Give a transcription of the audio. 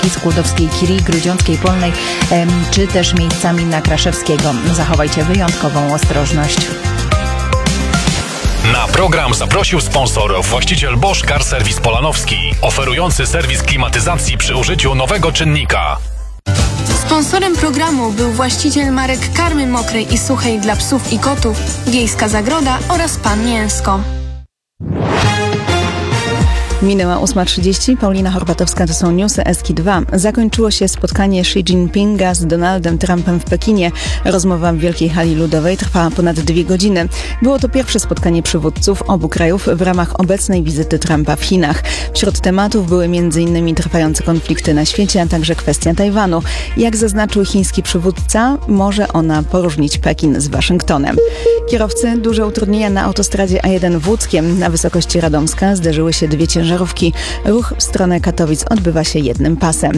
Skłodowskiej Kiri, Grudziąckiej Polnej, czy też miejscami na Kraszewskiego. Zachowajcie wyjątkową ostrożność. Na program zaprosił sponsor, właściciel Bosch Car Service Polanowski, oferujący serwis klimatyzacji przy użyciu nowego czynnika. Sponsorem programu był właściciel marek karmy mokrej i suchej dla psów i kotów, Wiejska Zagroda oraz Pan Mięsko. Minęła 8:30. Paulina Horbatowska, to są newsy Eski2. Zakończyło się spotkanie Xi Jinpinga z Donaldem Trumpem w Pekinie. Rozmowa w Wielkiej Hali Ludowej trwała ponad 2 godziny. Było to pierwsze spotkanie przywódców obu krajów w ramach obecnej wizyty Trumpa w Chinach. Wśród tematów były m.in. trwające konflikty na świecie, a także kwestia Tajwanu. Jak zaznaczył chiński przywódca, może ona poróżnić Pekin z Waszyngtonem. Kierowcy, duże utrudnienia na autostradzie A1 w Łódzkiem. Na wysokości Radomska zderzyły się 2 ciężarówki. Ruch w stronę Katowic odbywa się jednym pasem.